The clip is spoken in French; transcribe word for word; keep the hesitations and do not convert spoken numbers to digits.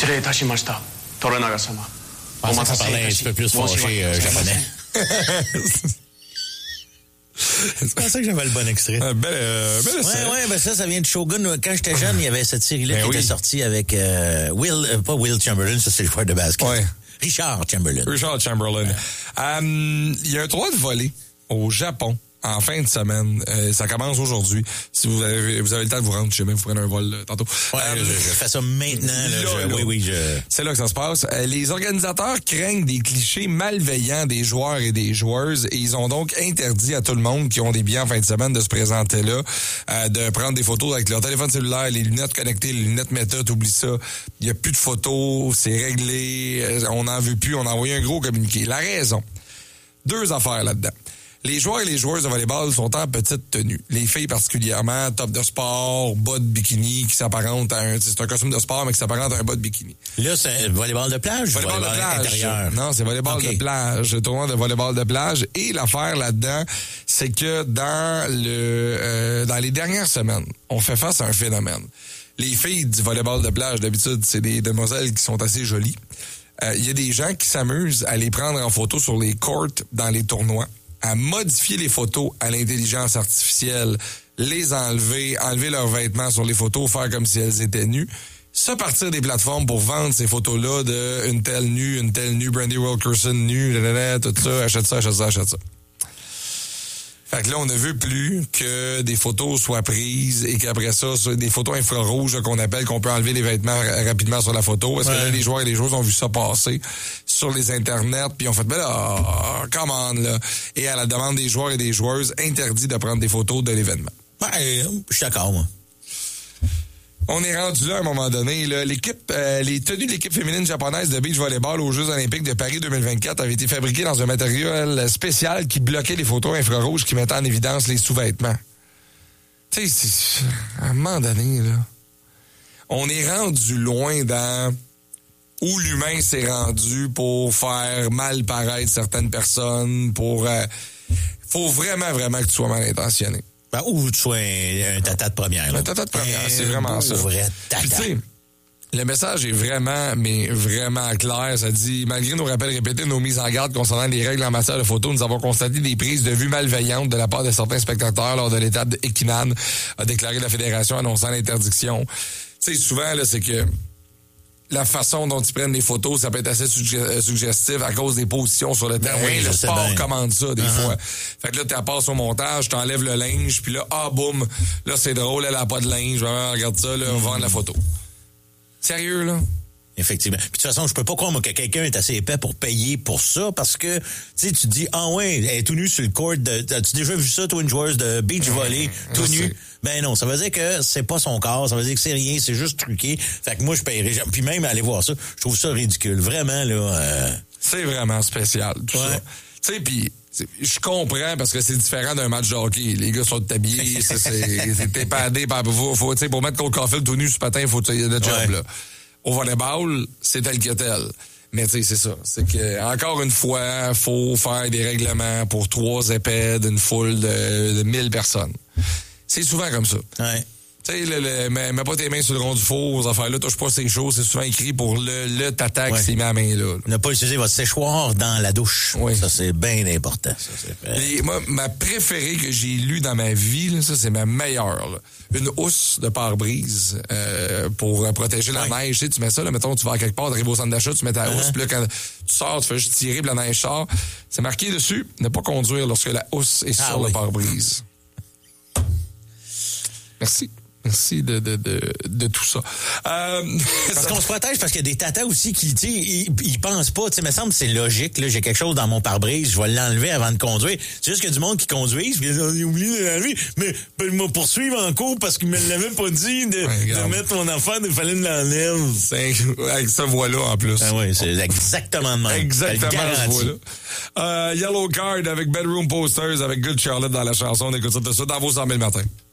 礼いたしました。Toranaga sama. On va parler un petit peu plus fâché euh, japonais. C'est pour ça que j'avais le bon extrait. Un bel, euh, bel essai. Ouais, ouais, ben ça, ça vient de Shogun. Quand j'étais jeune, il y avait cette série-là ben qui oui. était sortie avec euh, Will, euh, pas Will Chamberlain, ça c'est le joueur de basket. Ouais. Richard Chamberlain. Richard Chamberlain. Il ouais. um, y a un tournoi de volley au Japon en fin de semaine. Euh, ça commence aujourd'hui. Si vous avez, vous avez le temps de vous rendre chez moi, vous prenez un vol euh, tantôt. Ouais, euh, je, je fais ça maintenant. Là, là, je, oui, oui, je... C'est là que ça se passe. Euh, les organisateurs craignent des clichés malveillants des joueurs et des joueuses et ils ont donc interdit à tout le monde qui ont des billets en fin de semaine de se présenter là, euh, de prendre des photos avec leur téléphone cellulaire, les lunettes connectées, les lunettes Meta, t'oublies ça. Il n'y a plus de photos, c'est réglé, on n'en veut plus, on a envoyé un gros communiqué. La raison, deux affaires là-dedans. Les joueurs et les joueuses de volleyball sont en petite tenue. Les filles particulièrement, top de sport, bas de bikini qui s'apparente à un... C'est un costume de sport, mais qui s'apparente à un bas de bikini. Là, c'est volleyball de plage ou volleyball, volleyball de plage? Intérieur? Non, c'est volleyball okay. de plage. Le tournoi de volleyball de plage. Et l'affaire là-dedans, c'est que dans le euh, dans les dernières semaines, on fait face à un phénomène. Les filles du volleyball de plage, d'habitude, c'est des demoiselles qui sont assez jolies. Il euh, y a des gens qui s'amusent à les prendre en photo sur les courts dans les tournois, à modifier les photos à l'intelligence artificielle, les enlever, enlever leurs vêtements sur les photos, faire comme si elles étaient nues, se partir des plateformes pour vendre ces photos-là de une telle nue, une telle nue, Brandy Wilkerson nue, tout ça, achète ça, achète ça, achète ça. Fait que là, on ne veut plus que des photos soient prises et qu'après ça, des photos infrarouges là, qu'on appelle, qu'on peut enlever les vêtements rapidement sur la photo. Parce ouais. que là, les joueurs et les joueuses ont vu ça passer sur les internets, puis on fait, ben là, oh, come on, là. Et à la demande des joueurs et des joueuses, interdit de prendre des photos de l'événement. Ouais, je suis d'accord, moi. On est rendu là à un moment donné. Là. L'équipe, euh, les tenues de l'équipe féminine japonaise de beach volleyball aux Jeux olympiques de Paris deux mille vingt-quatre avaient été fabriquées dans un matériel spécial qui bloquait les photos infrarouges qui mettaient en évidence les sous-vêtements. Tu sais, à un moment donné, là, on est rendu loin dans où l'humain s'est rendu pour faire mal paraître certaines personnes, pour... Euh, faut vraiment, vraiment que tu sois mal intentionné. Ben, ou tu sois un, un tata de première. Là. Un tata de première, un c'est vraiment ça. Vrai tata. Puis tu sais, le message est vraiment, mais vraiment clair. Ça dit, malgré nos rappels répétés, nos mises en garde concernant les règles en matière de photo, nous avons constaté des prises de vue malveillantes de la part de certains spectateurs lors de l'étape de Ekinan, a déclaré la fédération annonçant l'interdiction. Tu sais, souvent, là, c'est que la façon dont ils prennent les photos, ça peut être assez sugge- suggestif à cause des positions sur le terrain. Ben oui, le sport bien. Commande ça des uh-huh. fois. Fait que là, tu passes au montage, t'enlèves le linge, puis là, ah, boum, là, c'est drôle, elle a pas de linge, vraiment, regarde ça, là, on va vendre la photo. Sérieux, là? Effectivement. Puis de toute façon, je peux pas croire moi, que quelqu'un est assez épais pour payer pour ça, parce que, tu sais, tu te dis, ah ouais, elle est tout nue sur le court, de, as-tu déjà vu ça, toi, une joueuse de beach volley, mmh, tout nu? Ben non, ça veut dire que c'est pas son corps, ça veut dire que c'est rien, c'est juste truqué. Fait que moi, je paierais jamais. Puis même aller voir ça, je trouve ça ridicule. Vraiment, là... Euh... C'est vraiment spécial, tout ouais. ça. Tu sais, puis je comprends parce que c'est différent d'un match de hockey. Les gars sont habillés, c'est, c'est, c'est épadé. Faut, faut, tu sais, pour mettre Cole Caulfield tout nu ce matin, il faut qu'il y ait de job, ouais. là. Au volleyball, c'est tel que tel. Mais tu sais, c'est ça. C'est que, encore une fois, faut faire des règlements pour trois épais d'une foule de, de mille personnes. C'est souvent comme ça. Ouais. Tu sais, le, le, mets, mets pas tes mains sur le rond du four, aux affaires-là, touche pas ces choses. C'est souvent écrit pour le, le tata qui ouais. s'est mis à la main là. Ne pas utiliser votre séchoir dans la douche. Oui. Ça, c'est bien important. Ça, c'est Et moi, ma préférée que j'ai lue dans ma vie, là, ça, c'est ma meilleure. Là. Une housse de pare-brise euh, pour protéger la ouais. neige. Tu sais, tu mets ça, là, mettons, tu vas à quelque part, tu arrives au centre d'achat, tu mets ta uh-huh. housse, puis là, quand tu sors, tu fais juste tirer, puis la neige sort. C'est marqué dessus, ne pas conduire lorsque la housse est ah, sur oui. le pare-brise. Merci. Merci de, de, de, de tout ça. Euh, parce qu'on se protège parce qu'il y a des tatas aussi qui, tu sais, ils, ils pensent pas, tu sais, me semble que c'est logique, là, j'ai quelque chose dans mon pare-brise, je vais l'enlever avant de conduire. C'est juste qu'il y a du monde qui conduit, puis ils ont oublié de l'enlever, mais ils m'ont poursuivre en cours parce qu'ils me l'avaient pas dit de, ouais, de mettre mon affaire, il fallait que l'enlève. C'est avec ce voix-là, en plus. Ah oui, c'est exactement de même. Exactement ce voix-là. Euh, Yellow Card avec Bedroom Posters, avec Good Charlotte dans la chanson. On écoute ça de ça dans vos cent mille matins.